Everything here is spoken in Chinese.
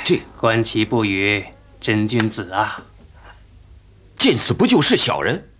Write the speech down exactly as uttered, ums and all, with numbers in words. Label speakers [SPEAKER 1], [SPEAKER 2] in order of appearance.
[SPEAKER 1] 这
[SPEAKER 2] 观其不语，真君子啊！
[SPEAKER 1] 见死不救是小人。